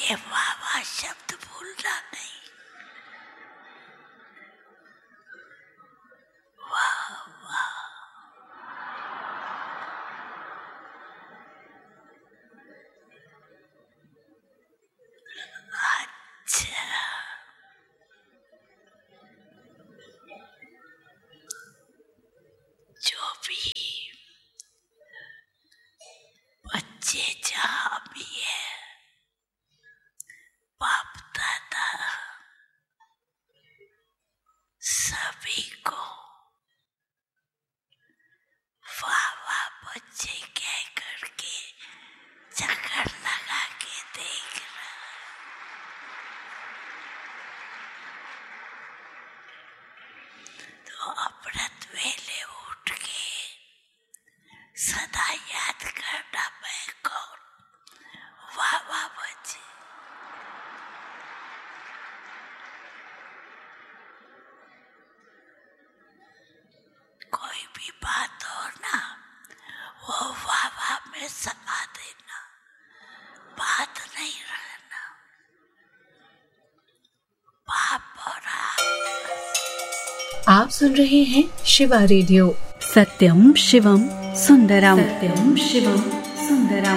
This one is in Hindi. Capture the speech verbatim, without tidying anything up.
ये वाह वाह शब्द भूलना नहीं। वाह वाह। अच्छा, जो भी बच्चे जहाँ भी है, बाप दादा सभी को वाह वाह बच्चे कह करके चक्कर लगा के देख रहा। तो अमृत वेले उठ के सदा याद करना मैं कौन। वाह वाह बच्चे। कोई भी बात हो ना, वो वाह वाह में समा देना, बात नहीं रहना। बाप और आप सुन रहे हैं शिवा रेडियो। सत्यम शिवम सुंदरम। सत्यम शिवम सुंदरम।